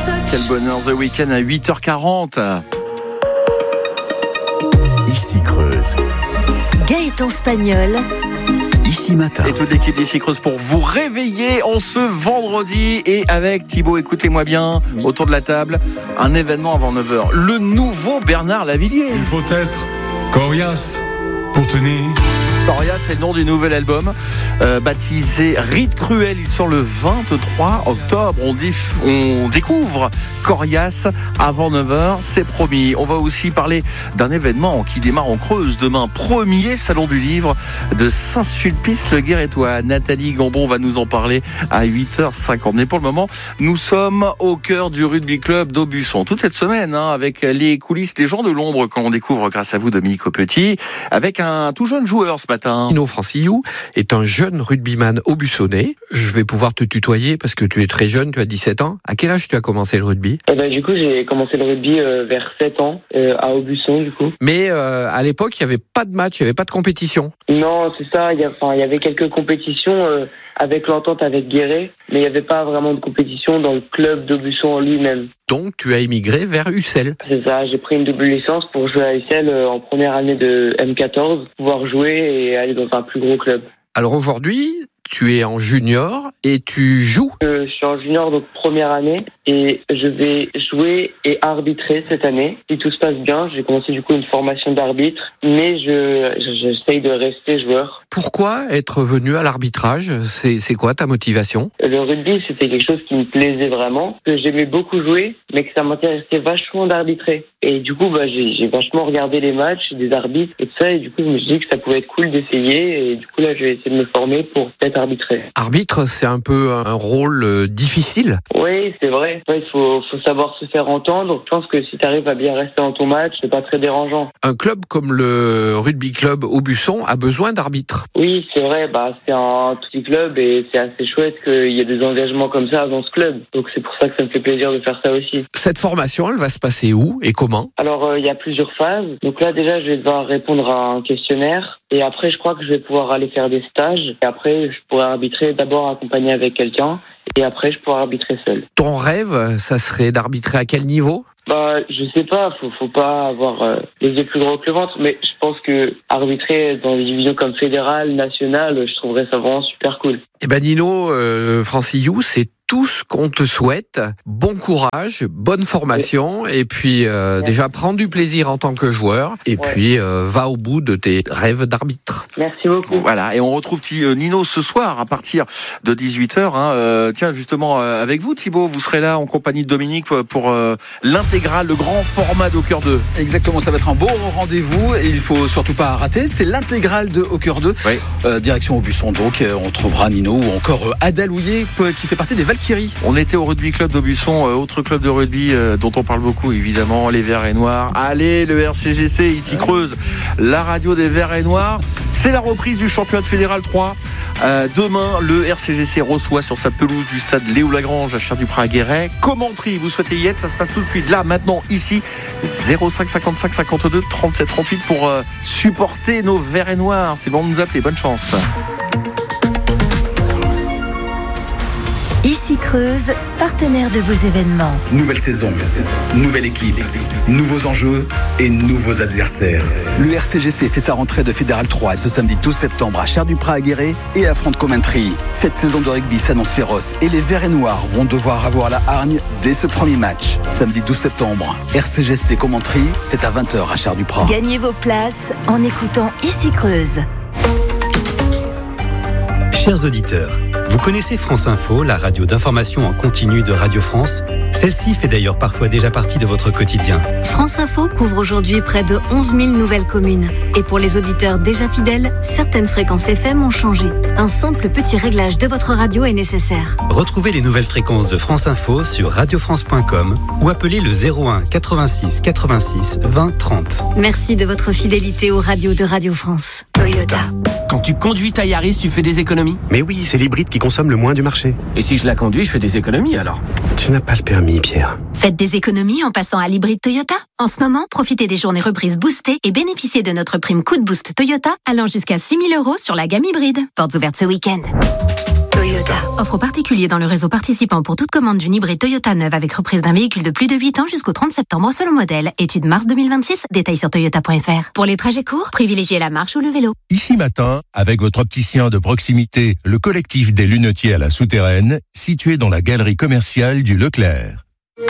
Quel bonheur, The Weeknd à 8h40. Ici Creuse. Gaëtan Spagnol. Ici Matin. Et toute l'équipe d'Ici Creuse pour vous réveiller en ce vendredi. Et avec Thibaut, écoutez-moi bien, autour de la table, un événement avant 9h. Le nouveau Bernard Lavilliers. Il faut être coriace pour tenir. Coria, c'est le nom du nouvel album, baptisé Rite Cruel. Il sort le 23 octobre. On découvre Coriace avant 9h, c'est promis. On va aussi parler d'un événement qui démarre en Creuse demain. Premier salon du livre de Saint-Sulpice-le-Guérétois. Nathalie Gambon va nous en parler à 8h50. Mais pour le moment, nous sommes au cœur du rugby club d'Aubusson. Toute cette semaine, avec les coulisses, les gens de l'ombre qu'on découvre grâce à vous, Dominique Aupetit, avec un tout jeune joueur ce matin. Nino Francillou est un jeune rugbyman aubussonnais. Je vais pouvoir te tutoyer parce que tu es très jeune, tu as 17 ans. À quel âge tu as commencé le rugby ? Du coup, j'ai commencé le rugby vers 7 ans, à Aubusson, du coup. Mais à l'époque, il n'y avait pas de match, il n'y avait pas de compétition. Non, c'est ça. Il y avait quelques compétitions avec l'entente avec Guéret, mais il n'y avait pas vraiment de compétition dans le club d'Aubusson en lui-même. Donc, tu as émigré vers Ussel. C'est ça, j'ai pris une double licence pour jouer à Ussel en première année de M14, pouvoir jouer et aller dans un plus gros club. Alors aujourd'hui, tu es en junior et tu joues. Je suis en junior, donc première année, et je vais jouer et arbitrer cette année. Si tout se passe bien, j'ai commencé du coup une formation d'arbitre, mais j'essaye de rester joueur. Pourquoi être venu à l'arbitrage ? C'est quoi ta motivation ? Le rugby, c'était quelque chose qui me plaisait vraiment, que j'aimais beaucoup jouer, mais que ça m'intéressait vachement d'arbitrer. Et du coup, j'ai vachement regardé les matchs des arbitres et tout ça, et du coup, je me suis dit que ça pouvait être cool d'essayer, et du coup, là, je vais essayer de me former pour peut-être arbitrer. Arbitre, c'est un peu un rôle difficile. Oui, c'est vrai. Il faut savoir se faire entendre. Je pense que si tu arrives à bien rester dans ton match, c'est pas très dérangeant. Un club comme le rugby club Aubusson a besoin d'arbitres. Oui, c'est vrai. C'est un petit club et c'est assez chouette qu'il y ait des engagements comme ça dans ce club. Donc c'est pour ça que ça me fait plaisir de faire ça aussi. Cette formation, elle va se passer où et comment ? Alors, il y a plusieurs phases. Donc là, déjà, je vais devoir répondre à un questionnaire. Et après, je crois que je vais pouvoir aller faire des stages. Et après, je pourrai arbitrer d'abord accompagné avec quelqu'un. Et après, je pourrai arbitrer seul. Ton rêve, ça serait d'arbitrer à quel niveau ? Je sais pas, faut pas avoir les yeux plus gros que le ventre, mais je pense que arbitrer dans des divisions comme fédérale, nationale, je trouverais ça vraiment super cool. Nino Francillou, c'est tout ce qu'on te souhaite. Bon courage, bonne formation, et puis déjà prends du plaisir en tant que joueur, et puis va au bout de tes rêves d'arbitre. Merci beaucoup. Voilà, et on retrouve Nino ce soir à partir de 18h. Tiens, justement, avec vous, Thibaut, vous serez là en compagnie de Dominique pour l'intégrale, le grand format d'Au Cœur 2. Exactement, ça va être un beau rendez-vous et il faut surtout pas rater. C'est l'intégrale de Au Cœur 2. Oui. Direction Aubusson, donc on trouvera Nino ou encore Ada Louillet qui fait partie des Valkyries. On était au rugby club d'Aubusson, autre club de rugby dont on parle beaucoup évidemment, les Verts et Noirs. Allez, le RCGC, ici Creuse, la radio des Verts et Noirs. C'est la reprise du championnat fédéral 3. Demain, le RCGC reçoit sur sa pelouse du stade Léo Lagrange à Cher-du-Prat-Guéret. Commentry, vous souhaitez y être, ça se passe tout de suite, là, maintenant, ici, 05 55 52 37 38 pour supporter nos Verts et Noirs. C'est bon de nous appeler, bonne chance. Ici Creuse, partenaire de vos événements. Nouvelle saison, nouvelle équipe, nouveaux enjeux et nouveaux adversaires. Le RCGC fait sa rentrée de Fédéral 3 ce samedi 12 septembre à Cher-du-Prat-Guéret et affronte Commentry. Cette saison de rugby s'annonce féroce et les Verts et Noirs vont devoir avoir la hargne dès ce premier match. Samedi 12 septembre, RCGC Commentry, c'est à 20h à Cher-du-Prat. Gagnez vos places en écoutant Ici Creuse. Chers auditeurs, vous connaissez France Info, la radio d'information en continu de Radio France ? Celle-ci fait d'ailleurs parfois déjà partie de votre quotidien. France Info couvre aujourd'hui près de 11 000 nouvelles communes. Et pour les auditeurs déjà fidèles, certaines fréquences FM ont changé. Un simple petit réglage de votre radio est nécessaire. Retrouvez les nouvelles fréquences de France Info sur radiofrance.com ou appelez le 01 86 86 20 30. Merci de votre fidélité aux radios de Radio France. Toyota. Quand tu conduis ta Yaris, tu fais des économies ? Mais oui, c'est l'hybride qui consomme le moins du marché. Et si je la conduis, je fais des économies alors ? Tu n'as pas le permis, Pierre. Faites des économies en passant à l'hybride Toyota. En ce moment, profitez des journées reprises boostées et bénéficiez de notre prime coup de boost Toyota allant jusqu'à 6 000 € sur la gamme hybride. Portes ouvertes ce week-end. Toyota. Toyota. Offre aux particuliers dans le réseau participant pour toute commande d'une hybride Toyota neuve avec reprise d'un véhicule de plus de 8 ans jusqu'au 30 septembre selon modèle. Étude mars 2026, détails sur toyota.fr. Pour les trajets courts, privilégiez la marche ou le vélo. Ici Matin, avec votre opticien de proximité, le collectif des lunetiers à la Souterraine, situé dans la galerie commerciale du Leclerc.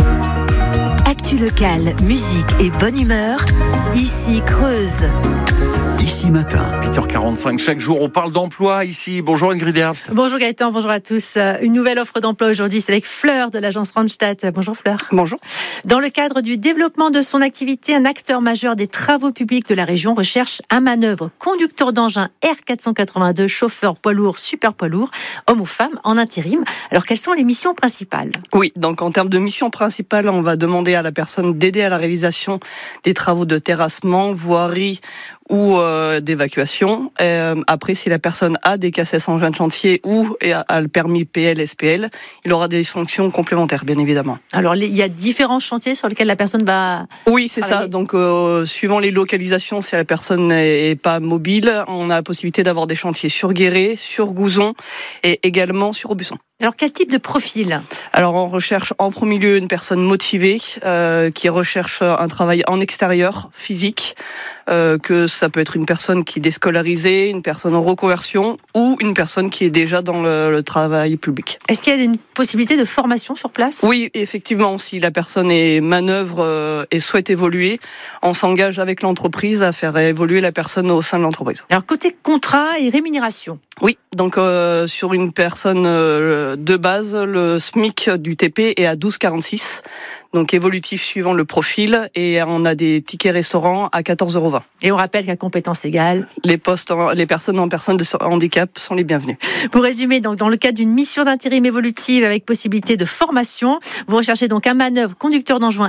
Actu locale, musique et bonne humeur, ici Creuse. Ici Matin. 8h45, chaque jour on parle d'emploi ici. Bonjour Ingrid Herbst. Bonjour Gaëtan, bonjour à tous. Une nouvelle offre d'emploi aujourd'hui, c'est avec Fleur de l'agence Randstad. Bonjour Fleur. Bonjour. Dans le cadre du développement de son activité, un acteur majeur des travaux publics de la région recherche un manœuvre conducteur d'engin R482, chauffeur poids lourd, super poids lourd, homme ou femme, en intérim. Alors quelles sont les missions principales ? Oui, donc en termes de mission principale, on va demander à la personne d'aider à la réalisation des travaux de terrassement, voirie ou d'évacuation. Après, si la personne a des cassettes engins de chantier ou a le permis PL, SPL, il aura des fonctions complémentaires, bien évidemment. Alors, il y a différents chantiers sur lesquels la personne va... Oui, c'est ça. Donc, suivant les localisations, si la personne n'est pas mobile, on a la possibilité d'avoir des chantiers sur Guéret, sur Gouzon et également sur Aubusson. Alors, quel type de profil ? Alors, on recherche en premier lieu une personne motivée qui recherche un travail en extérieur, physique, que ça peut être une personne qui est déscolarisée, une personne en reconversion ou une personne qui est déjà dans le travail public. Est-ce qu'il y a une possibilité de formation sur place ? Oui, effectivement. Si la personne est manœuvre et souhaite évoluer, on s'engage avec l'entreprise à faire évoluer la personne au sein de l'entreprise. Alors, côté contrat et rémunération ? Oui, donc sur une personne de base, le SMIC du TP est à 12,46, donc évolutif suivant le profil, et on a des tickets restaurants à 14,20 €. Et on rappelle qu'à compétence égale, les personnes en personne de handicap sont les bienvenues. Pour résumer, donc dans le cadre d'une mission d'intérim évolutive avec possibilité de formation, vous recherchez donc un manœuvre conducteur d'engin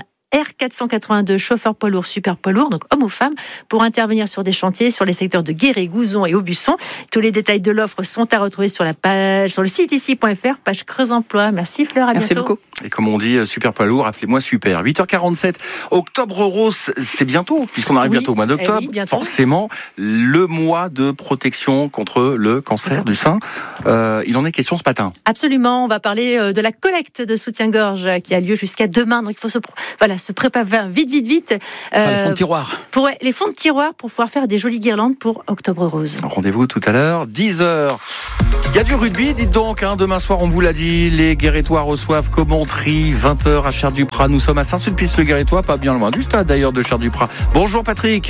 R482, chauffeur poids lourd, super poids lourd, donc homme ou femme, pour intervenir sur des chantiers sur les secteurs de Guéret, Gouzon et Aubusson. Tous les détails de l'offre sont à retrouver sur la page, sur le site ici.fr, page Creuse Emploi. Merci Fleur, à bientôt. Merci beaucoup. Et comme on dit, super poids lourd, appelez-moi super. 8h47, Octobre Rose, c'est bientôt, puisqu'on arrive bientôt au mois d'octobre. Oui, forcément, le mois de protection contre le cancer du sein. Il en est question ce matin. Absolument, on va parler de la collecte de soutien-gorge qui a lieu jusqu'à demain. Donc il faut se préparer vite. Les fonds de tiroir. Les fonds de tiroir pour pouvoir faire des jolies guirlandes pour Octobre Rose. Rendez-vous tout à l'heure, 10h. Il y a du rugby, dites donc, demain soir, on vous l'a dit, les Guéretois reçoivent Commentry, 20h à Chères-du-Prat. Nous sommes à Saint-Sulpice-le-Guérétois, pas bien loin du stade d'ailleurs de Chères-du-Prat. Bonjour Patrick.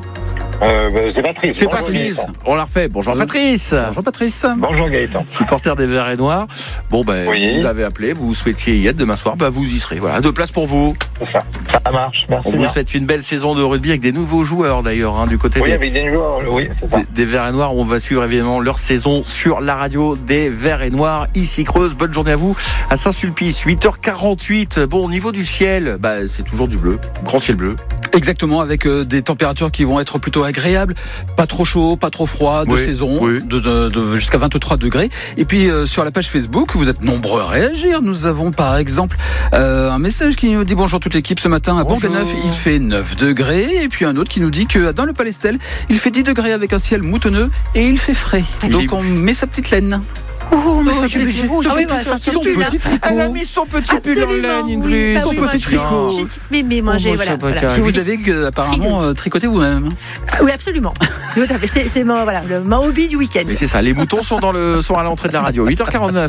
C'est Patrice. C'est Patrice. On l'a refait. Bonjour Patrice. Bonjour Patrice. Bonjour Gaëtan. Supporter des Verts et Noirs. Bon oui. Vous avez appelé, vous souhaitiez y être demain soir, vous y serez. Voilà, 2 places pour vous. C'est ça. Ça marche. Merci. On vous souhaite une belle saison de rugby avec des nouveaux joueurs d'ailleurs du côté avec des joueurs. Oui, c'est ça. Des Verts et Noirs. On va suivre évidemment leur saison sur la radio des Verts et Noirs ici Creuse. Bonne journée à vous à Saint-Sulpice. 8h48. Bon, au niveau du ciel, c'est toujours du bleu, grand ciel bleu. Exactement, avec des températures qui vont être plutôt agréables, pas trop chaud, pas trop froid, de saison, de jusqu'à 23 degrés. Et puis sur la page Facebook, vous êtes nombreux à réagir. Nous avons par exemple un message qui nous dit bonjour toute l'équipe ce matin à Bourg-en-Neuf, il fait 9 degrés. Et puis un autre qui nous dit que dans le Palestel, il fait 10 degrés avec un ciel moutonneux et il fait frais. Donc on met sa petite laine. Oh, mais son petit tricot. Elle a mis son petit pull en laine, Ingrid. Son petit tricot. J'ai une petite mémé, moi. Que vous avez apparemment tricoté vous-même. Oui, absolument. C'est ma hobby du week-end. Mais c'est ça, les moutons sont à l'entrée de la radio. 8h49.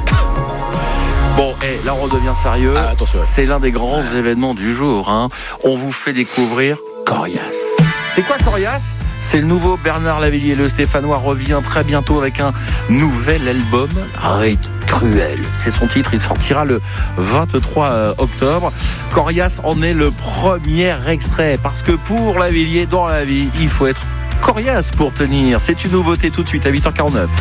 Bon, là on redevient sérieux. C'est l'un des grands événements du jour. On vous fait découvrir Corias. C'est quoi Corias ? C'est le nouveau Bernard Lavilliers. Le Stéphanois revient très bientôt avec un nouvel album, Rythme Cruel. C'est son titre, il sortira le 23 octobre. Corias en est le premier extrait, parce que pour Lavilliers, dans la vie, il faut être coriace pour tenir. C'est une nouveauté tout de suite à 8h49.